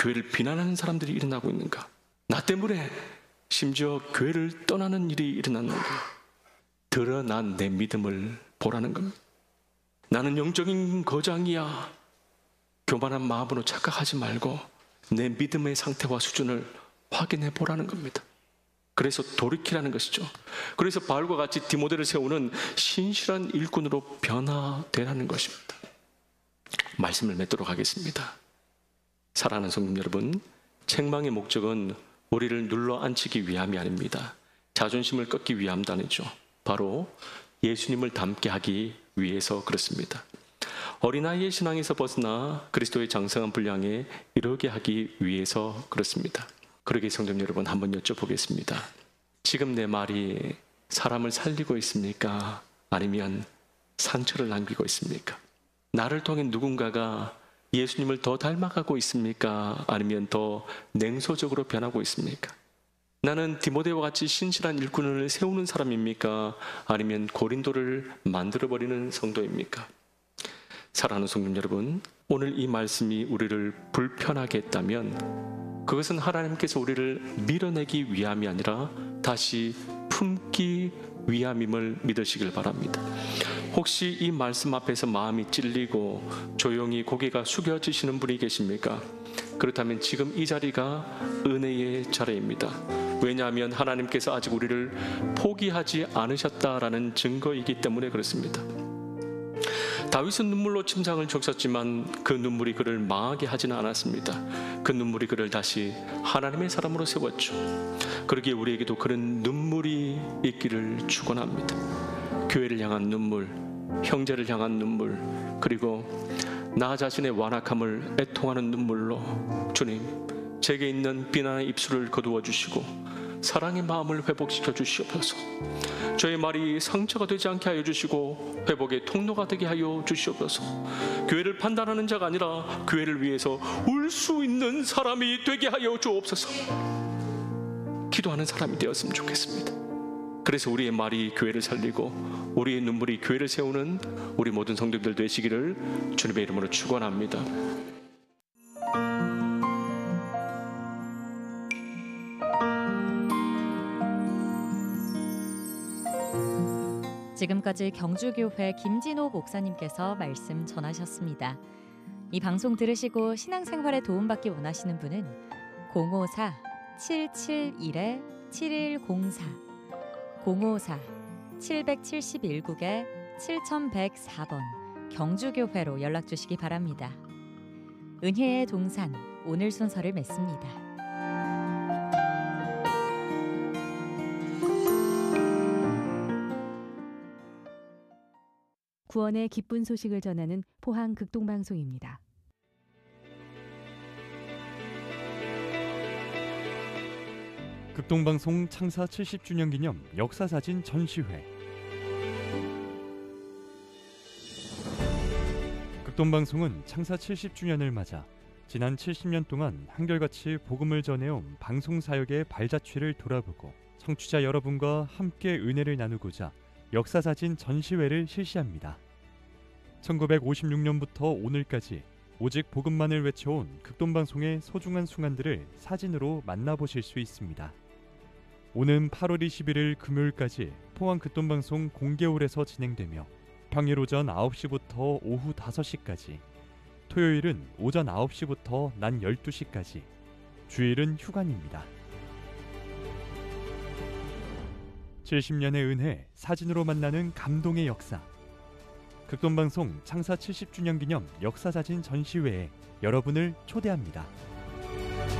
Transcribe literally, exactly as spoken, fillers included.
교회를 비난하는 사람들이 일어나고 있는가? 나 때문에 심지어 교회를 떠나는 일이 일어났는가? 드러난 내 믿음을 보라는 겁니다. 나는 영적인 거장이야. 교만한 마음으로 착각하지 말고 내 믿음의 상태와 수준을 확인해 보라는 겁니다. 그래서 돌이키라는 것이죠. 그래서 바울과 같이 디모데를 세우는 신실한 일꾼으로 변화되라는 것입니다. 말씀을 맺도록 하겠습니다. 사랑하는 성도 여러분, 책망의 목적은 우리를 눌러 앉히기 위함이 아닙니다. 자존심을 꺾기 위함도 아니죠. 바로 예수님을 닮게 하기 위해서 그렇습니다. 어린아이의 신앙에서 벗어나 그리스도의 장성한 분량에 이르게 하기 위해서 그렇습니다. 그러게 성도 여러분, 한번 여쭤보겠습니다. 지금 내 말이 사람을 살리고 있습니까? 아니면 상처를 남기고 있습니까? 나를 통해 누군가가 예수님을 더 닮아가고 있습니까? 아니면 더 냉소적으로 변하고 있습니까? 나는 디모데와 같이 신실한 일꾼을 세우는 사람입니까? 아니면 고린도를 만들어버리는 성도입니까? 사랑하는 성도 여러분, 오늘 이 말씀이 우리를 불편하게 했다면 그것은 하나님께서 우리를 밀어내기 위함이 아니라 다시 품기 위함임을 믿으시길 바랍니다. 혹시 이 말씀 앞에서 마음이 찔리고 조용히 고개가 숙여지시는 분이 계십니까? 그렇다면 지금 이 자리가 은혜의 자리입니다. 왜냐하면 하나님께서 아직 우리를 포기하지 않으셨다라는 증거이기 때문에 그렇습니다. 다윗은 눈물로 침상을 적셨지만 그 눈물이 그를 망하게 하지는 않았습니다. 그 눈물이 그를 다시 하나님의 사람으로 세웠죠. 그러기에 우리에게도 그런 눈물이 있기를 축원합니다. 교회를 향한 눈물, 형제를 향한 눈물, 그리고 나 자신의 완악함을 애통하는 눈물로 주님, 제게 있는 비난의 입술을 거두어 주시고 사랑의 마음을 회복시켜 주시옵소서. 저의 말이 상처가 되지 않게 하여 주시고 회복의 통로가 되게 하여 주시옵소서. 교회를 판단하는 자가 아니라 교회를 위해서 울 수 있는 사람이 되게 하여 주옵소서. 기도하는 사람이 되었으면 좋겠습니다. 그래서 우리의 말이 교회를 살리고 우리의 눈물이 교회를 세우는 우리 모든 성도들 되시기를 주님의 이름으로 축원합니다. 지금까지 경주교회 김진호 목사님께서 말씀 전하셨습니다. 이 방송 들으시고 신앙생활에 도움받기 원하시는 분은 공오사 칠칠일 칠일공사 공오사 칠칠일국에 칠천백사 번 경주교회로 연락주시기 바랍니다. 은혜의 동산, 오늘 순서를 맺습니다. 구원의 기쁜 소식을 전하는 포항 극동방송입니다. 극동방송 창사 칠십 주년 기념 역사사진 전시회. 극동방송은 창사 칠십 주년을 맞아 지난 칠십 년 동안 한결같이 복음을 전해온 방송사역의 발자취를 돌아보고 청취자 여러분과 함께 은혜를 나누고자 역사사진 전시회를 실시합니다. 천구백오십육 년부터 오늘까지 오직 복음만을 외쳐온 극동방송의 소중한 순간들을 사진으로 만나보실 수 있습니다. 오는 팔월 이십일일 금요일까지 포항 극동방송 공개홀에서 진행되며 평일 오전 아홉 시부터 오후 다섯 시까지, 토요일은 오전 아홉 시부터 낮 열두 시까지, 주일은 휴관입니다. 칠십 년의 은혜, 사진으로 만나는 감동의 역사. 극동방송 창사 칠십 주년 기념 역사사진 전시회에 여러분을 초대합니다.